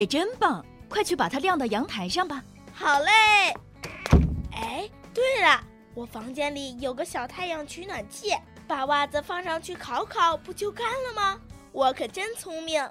真棒，快去把它晾到阳台上吧。 好嘞。哎，对了，我房间里有个小太阳取暖器，把袜子放上去烤烤，不就干了吗？我可真聪明。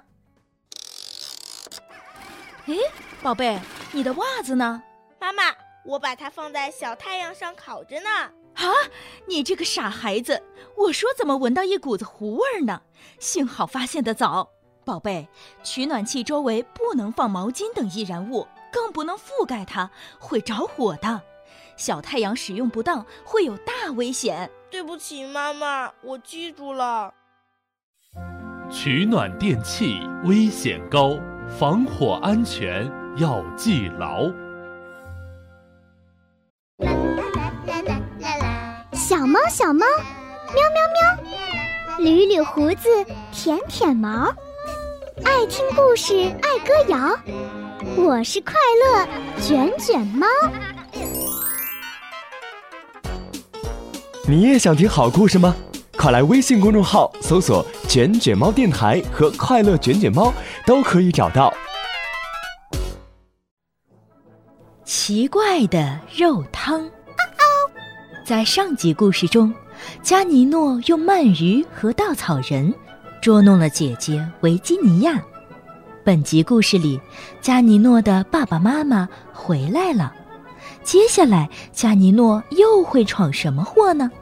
哎，宝贝，你的袜子呢？ 妈妈，我把它放在小太阳上烤着呢。 啊，你这个傻孩子，我说怎么闻到一股子糊味呢？幸好发现得早。宝贝，取暖器周围不能放毛巾等易燃物，更不能覆盖它，会着火的。小太阳使用不当会有大危险。 对不起妈妈，我记住了。 取暖电器危险高，防火安全要记牢。 小猫小猫，喵喵喵，捋捋胡子，舔舔毛，爱听故事，爱歌谣。我是快乐卷卷猫。 你也想听好故事吗？快来微信公众号搜索卷卷猫电台和快乐卷卷猫，都可以找到。 奇怪的肉汤。在上集故事中，加尼诺用鳗鱼和稻草人捉弄了姐姐维吉尼亚。本集故事里，加尼诺的爸爸妈妈回来了，接下来加尼诺又会闯什么祸呢？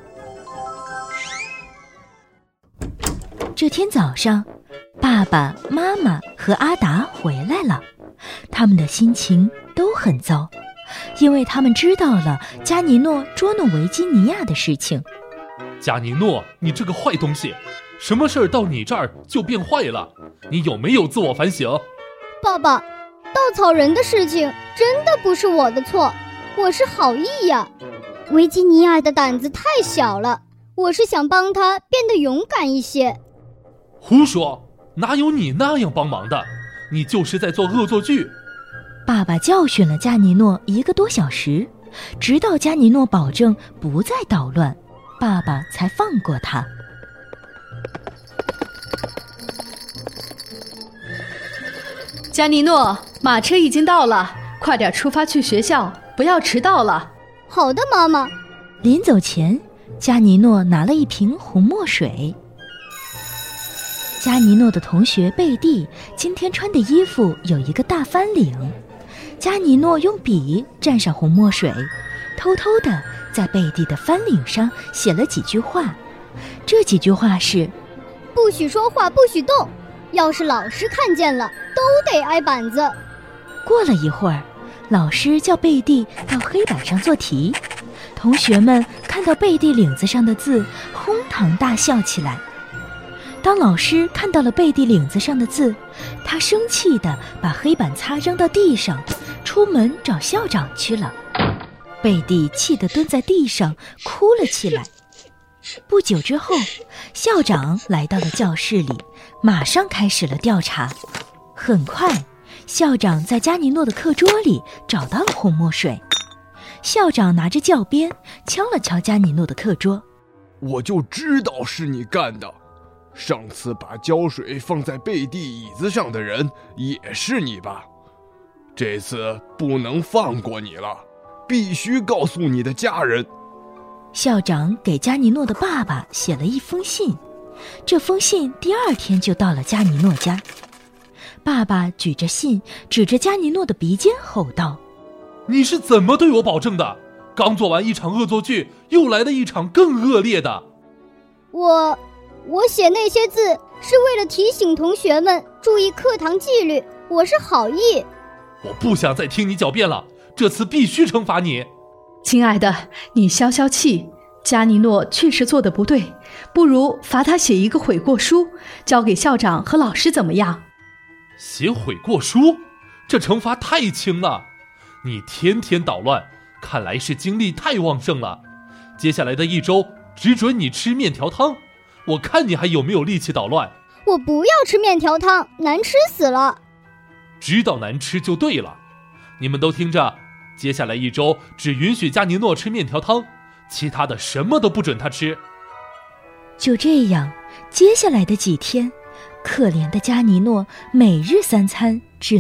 这天早上，爸爸妈妈和阿达回来了，他们的心情都很糟，因为他们知道了加尼诺捉弄维吉尼亚的事情。 加尼诺，你这个坏东西，什么事儿到你这儿就变坏了？你有没有自我反省？ 爸爸，稻草人的事情真的不是我的错，我是好意呀。维吉尼亚的胆子太小了，我是想帮他变得勇敢一些。 胡说，哪有你那样帮忙的？你就是在做恶作剧。 爸爸教训了加尼诺1个多小时，直到加尼诺保证不再捣乱，爸爸才放过他。 加尼诺，马车已经到了，快点出发去学校，不要迟到了。 好的，妈妈。 临走前，加尼诺拿了一瓶红墨水。加尼诺的同学贝蒂今天穿的衣服有一个大翻领，加尼诺用笔蘸上红墨水，偷偷地在贝蒂的翻领上写了几句话。这几句话是： 不许说话，不许动，要是老师看见了都得挨板子。 过了一会儿，老师叫贝蒂到黑板上做题，同学们看到贝蒂领子上的字，哄堂大笑起来。当老师看到了贝蒂领子上的字，他生气地把黑板擦扔到地上，出门找校长去了。贝蒂气得蹲在地上哭了起来。不久之后，校长来到了教室里，马上开始了调查。很快，校长在加尼诺的课桌里找到了红墨水。校长拿着教鞭敲了敲加尼诺的课桌。 我就知道是你干的，上次把胶水放在贝蒂椅子上的人也是你吧？这次不能放过你了，必须告诉你的家人。 校长给加尼诺的爸爸写了一封信，这封信第2天就到了加尼诺家。爸爸举着信指着加尼诺的鼻尖吼道： 你是怎么对我保证的？刚做完一场恶作剧，又来了一场更恶劣的。 我写那些字是为了提醒同学们注意课堂纪律，我是好意。 我不想再听你狡辩了，这次必须惩罚你。 亲爱的，你消消气，加尼诺确实做得不对，不如罚他写一个悔过书，交给校长和老师怎么样？ 写悔过书？这惩罚太轻了。你天天捣乱，看来是精力太旺盛了。接下来的1周只准你吃面条汤，我看你还有没有力气捣乱。 我不要吃面条汤，难吃死了。 知道难吃就对了。你们都听着，接下来1周只允许加尼诺吃面条汤，其他的什么都不准他吃。 就这样，接下来的几天，可怜的加尼诺每日3餐只